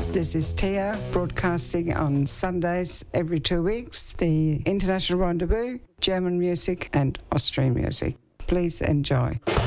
This is Tia, broadcasting on Sundays every 2 weeks, the International Rendezvous, German music and Austrian music. Please enjoy.